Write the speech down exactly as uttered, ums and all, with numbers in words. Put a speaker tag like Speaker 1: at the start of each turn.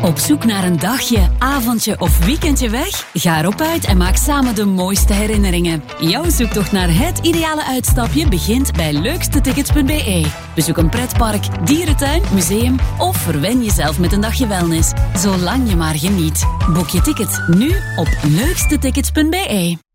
Speaker 1: Op zoek naar een dagje, avondje of weekendje weg? Ga erop uit en maak samen de mooiste herinneringen. Jouw zoektocht naar het ideale uitstapje begint bij leukste tickets punt b e. Bezoek een pretpark, dierentuin, museum of verwen jezelf met een dagje wellness. Zolang je maar geniet. Boek je ticket nu op leukste tickets punt b e.